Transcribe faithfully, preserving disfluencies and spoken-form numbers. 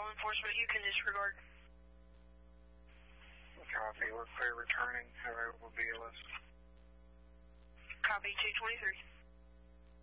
law enforcement. You can disregard. Copy. We're clear returning. Have a B L S. Copy two twenty-three.